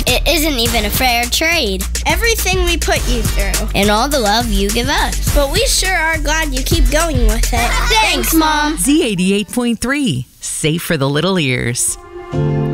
It isn't even a fair trade. Everything we put you through. And all the love you give us. But we sure are glad you keep going with it. Thanks, Mom. Z88.3. Safe for the little ears.